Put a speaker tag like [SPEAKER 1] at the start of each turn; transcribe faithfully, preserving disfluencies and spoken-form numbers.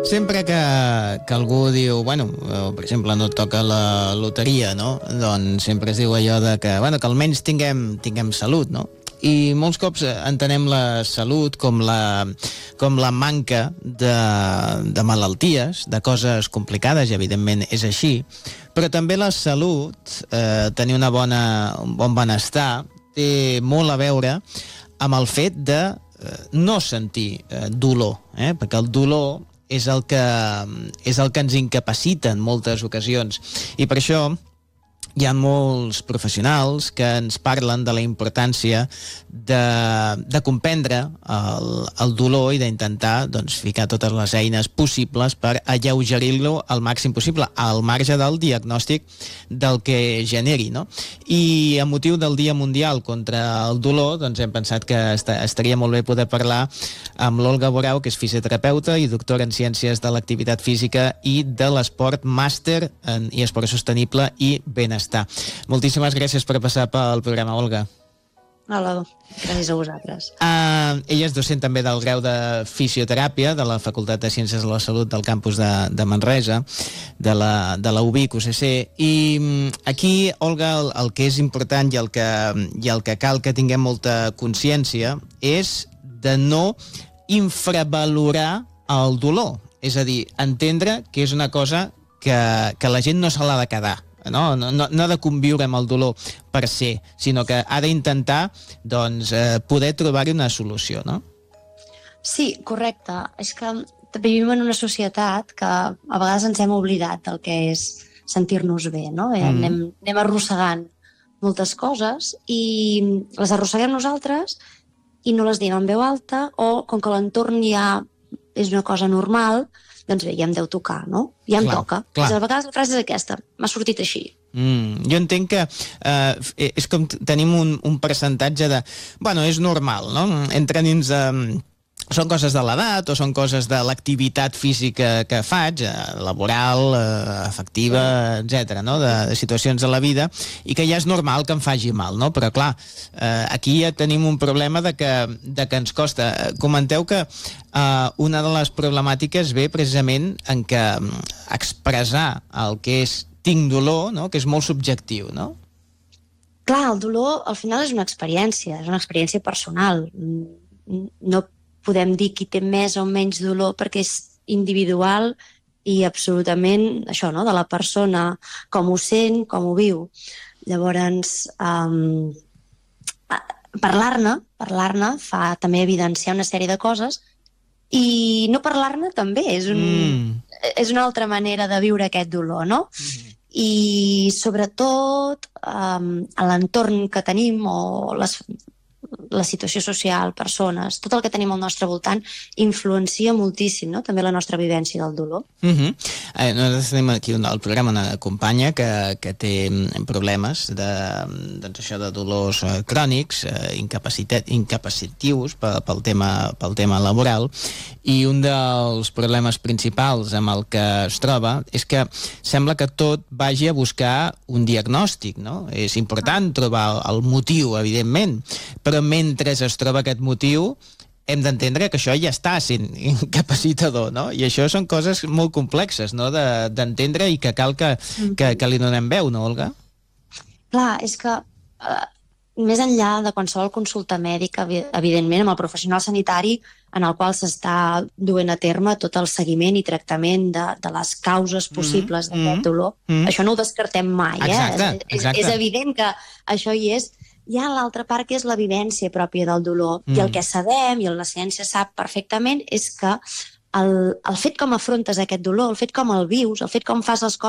[SPEAKER 1] Sempre que, que algú diu, bueno, per exemple, no et toca la loteria, no? Doncs sempre es diu allò de que, bueno, que almenys tinguem, tinguem salut, no? I molts cops entenem la salut com la, com la manca de, de malalties, de coses complicades, i evidentment és així, però també la salut, eh, tenir una bona, un bon benestar, té molt a veure amb el fet de eh, no sentir eh, dolor, eh? Perquè el dolor és el que, és el que ens incapacita en moltes ocasions, i per això hi ha molts professionals que ens parlen de la importància de, de comprendre el, el dolor i d'intentar, doncs, ficar totes les eines possibles per alleugerir-lo al màxim possible, al marge del diagnòstic del que generi, no? I a motiu del Dia Mundial contra el Dolor, doncs hem pensat que est estaria molt bé poder parlar amb l'Olga Borau, que és fisioterapeuta i doctora en Ciències de l'Activitat Física i de l'Esport, màster en i Esport Sostenible i Benestar. Moltíssimes gràcies per passar pel programa, Olga.
[SPEAKER 2] Hola, gràcies a vosaltres.
[SPEAKER 1] Uh, ella és docent també del grau de Fisioteràpia de la Facultat de Ciències de la Salut del campus de, de Manresa, de la, de la U B I C U C C, i aquí, Olga, el, el que és important i el que, i el que cal que tinguem molta consciència és de no infravalorar el dolor, és a dir, entendre que és una cosa que, que la gent no se l'ha de quedar. No, no, no ha de conviure amb el dolor per ser, sinó que ha d'intentar, doncs, eh, poder trobar-hi una solució, no?
[SPEAKER 2] Sí, correcte. És que vivim en una societat que a vegades ens hem oblidat del que és sentir-nos bé, no? Mm. Anem, anem arrossegant moltes coses i les arrosseguem nosaltres i no les diem en veu alta, o com que l'entorn ja és una cosa normal, doncs bé, ja em deu tocar, no? Ja em clar, toca. Clar. A vegades la frase és aquesta, m'ha sortit així.
[SPEAKER 1] Mm, jo entenc que eh, és com tenim un, un percentatge de... Bueno, és normal, no? Entre dins... Eh, són coses de l'edat o són coses de l'activitat física que faig, eh, laboral, eh, afectiva, etcètera, no? de, de situacions de la vida, i que ja és normal que em faci mal, no? Però clar, eh, aquí ja tenim un problema de que, de que ens costa. Comenteu que eh, una de les problemàtiques ve precisament en que expressar el que és tinc dolor, no? Que és molt subjectiu, no?
[SPEAKER 2] Clar, el dolor al final és una experiència, és una experiència personal. No podem dir qui té més o menys dolor perquè és individual i absolutament això, no? De la persona, com ho sent, com ho viu. Llavors, um, parlar-ne, parlar-ne fa també evidenciar una sèrie de coses, i no parlar-ne també és, un, mm. és una altra manera de viure aquest dolor, no? Mm. I sobretot um, a l'entorn que tenim o les la situació social, persones, tot el que tenim al nostre voltant influencia moltíssim, no? També la nostra vivència del dolor.
[SPEAKER 1] Uh -huh. eh, nosaltres tenim aquí al programa una companya que, que té problemes de, doncs això, de dolors eh, crònics, eh, incapacitius pel, pel, tema, pel tema laboral, i un dels problemes principals amb el que es troba és que sembla que tot vagi a buscar un diagnòstic, no? És important trobar el motiu, evidentment, però mentre es troba aquest motiu hem d'entendre que això ja està sent incapacitador, no? I això són coses molt complexes, no?, d'entendre de, i que cal que, que, que li donem veu, no, Olga?
[SPEAKER 2] Clar, és que eh, més enllà de qualsevol consulta mèdica, evidentment, amb el professional sanitari en el qual s'està duent a terme tot el seguiment i tractament de, de les causes possibles mm -hmm. d'aquest dolor, mm -hmm. això no ho descartem mai,
[SPEAKER 1] exacte,
[SPEAKER 2] eh?
[SPEAKER 1] exacte.
[SPEAKER 2] És, és evident que això hi és. Hi ha l'altra part, que és la vivència pròpia del dolor. Mm. I el que sabem, i la ciència sap perfectament, és que el, el fet com afrontes aquest dolor, el fet com el vius, el fet com fas les coses